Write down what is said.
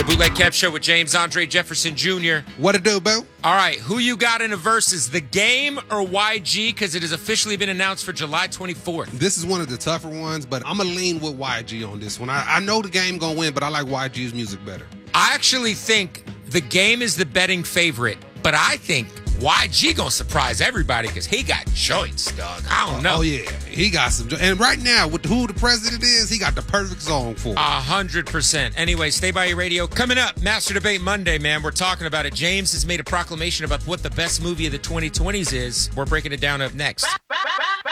Bootleg Kev Show with James Andre Jefferson Jr. What it do, boo? All right, who you got in the verses, The Game or YG? Because it has officially been announced for July 24th. This is one of the tougher ones, but I'm going to lean with YG on this one. I know The Game going to win, but I like YG's music better. I actually think The Game is the betting favorite, but I think YG gonna surprise everybody because he got joints, dog. I don't know. Oh, yeah. He got some joints. And right now, with who the president is, he got the perfect song for it. 100%. Anyway, stay by your radio. Coming up, Master Debate Monday, man. We're talking about it. James has made a proclamation about what the best movie of the 2020s is. We're breaking it down up next.